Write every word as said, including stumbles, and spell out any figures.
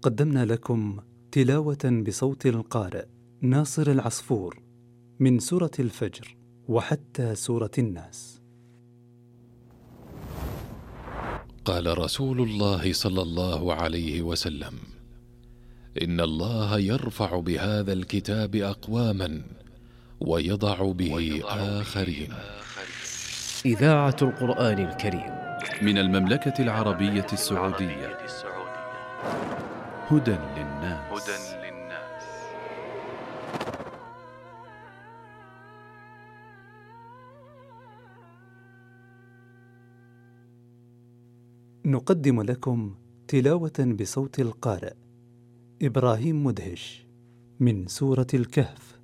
قدمنا لكم تلاوة بصوت القارئ ناصر العصفور من سورة الفجر وحتى سورة الناس. قال رسول الله صلى الله عليه وسلم: إن الله يرفع بهذا الكتاب أقواما ويضع به آخرين. إذاعة القرآن الكريم من المملكة العربية السعودية. هدى للناس. نقدم لكم تلاوة بصوت القارئ إبراهيم مدهش من سورة الكهف.